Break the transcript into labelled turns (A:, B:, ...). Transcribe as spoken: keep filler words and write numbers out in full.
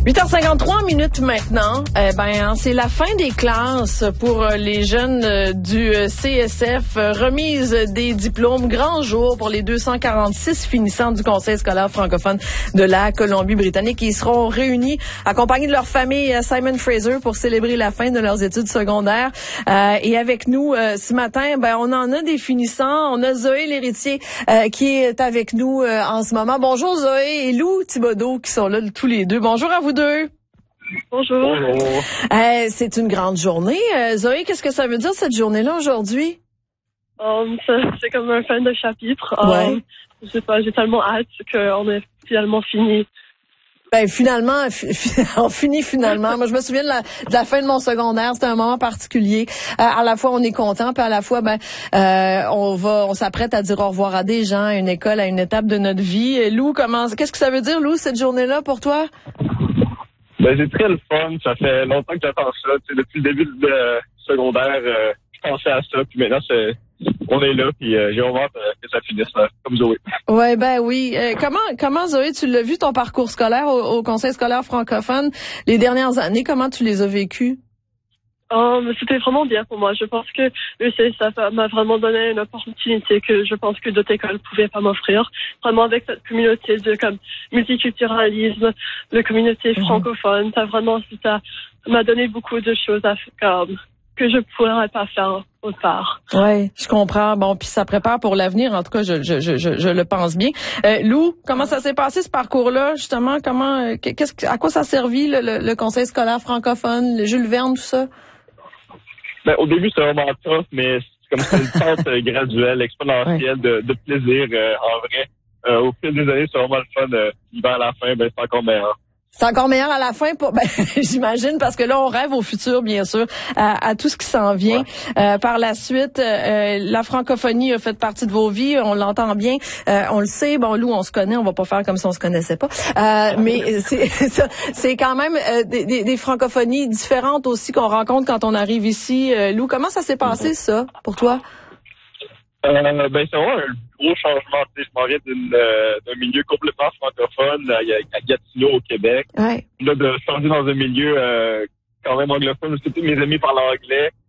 A: huit heures cinquante-trois minutes maintenant. Eh ben, c'est la fin des classes pour les jeunes du C S F. Remise des diplômes, grand jour pour les deux cent quarante-six finissants du Conseil scolaire francophone de la Colombie-Britannique. Ils seront réunis accompagnés de leur famille à Simon Fraser pour célébrer la fin de leurs études secondaires. Euh, et avec nous euh, ce matin, ben, on en a des finissants. On a Zoé l'héritier euh, qui est avec nous euh, en ce moment. Bonjour Zoé et Lou Thibodeau qui sont là tous les deux. Bonjour à vous deux.
B: Bonjour.
A: Bonjour. Euh, c'est une grande journée. Euh, Zoé, qu'est-ce que ça veut dire cette journée-là aujourd'hui?
B: Um, c'est comme un fin de chapitre.
A: Ouais.
B: Um, je sais pas, j'ai tellement hâte qu'on ait finalement fini.
A: Ben finalement, on finit finalement. Moi, je me souviens de la, de la fin de mon secondaire. C'était un moment particulier. Euh, à la fois, on est content, puis à la fois, ben, euh, on va, on s'apprête à dire au revoir à des gens, à une école, à une étape de notre vie. Et Lou, comment, qu'est-ce que ça veut dire, Lou, cette journée-là pour toi?
C: Ben, c'est très le fun. Ça fait longtemps que j'attends ça. T'sais, depuis le début de euh, secondaire, euh, je pensais à ça. Puis maintenant, c'est, on est là. Puis euh, j'ai hâte euh, que ça finisse, là, comme Zoé.
A: Ouais, ben oui. Euh, comment, comment Zoé, tu l'as vu ton parcours scolaire au, au Conseil scolaire francophone les dernières années? Comment tu les as vécues?
B: Um, c'était vraiment bien pour moi. Je pense que le C S F m'a vraiment donné une opportunité que je pense que d'autres écoles pouvaient pas m'offrir. Vraiment avec cette communauté de comme multiculturalisme, la communauté mm-hmm. francophone, ça vraiment ça m'a donné beaucoup de choses à comme que je pourrais pas faire autre part.
A: Oui, je comprends. Bon, puis ça prépare pour l'avenir. En tout cas, je je je je, je le pense bien. Euh, Lou, comment ça s'est passé ce parcours-là justement? Comment, qu'est-ce, à quoi ça a servi le, le, le Conseil scolaire francophone, le Jules Verne, tout ça?
C: Ben, au début, c'était vraiment tough, mais c'est comme c'est une pente graduelle, exponentielle de, de plaisir euh, en vrai. Euh, au fil des années, c'est vraiment le fun. Euh, à la fin, ben, c'est encore meilleur.
A: C'est encore meilleur à la fin, pour, ben, j'imagine, parce que là, on rêve au futur, bien sûr, à, à tout ce qui s'en vient. Ouais. Euh, par la suite, euh, la francophonie a fait partie de vos vies, on l'entend bien, euh, on le sait. Bon, Lou, on se connaît, on va pas faire comme si on se connaissait pas. Euh, mais c'est, c'est quand même euh, des, des, des francophonies différentes aussi qu'on rencontre quand on arrive ici. Euh, Lou, comment ça s'est passé, ça, pour toi?
C: Euh, ben, c'est vraiment un gros changement. Tu sais, je m'en viens d'une, euh, d'un milieu complètement francophone à, à Gatineau, au Québec.
A: Ouais.
C: Là, de changer dans un milieu euh, quand même anglophone, parce que tous mes amis parlent anglais.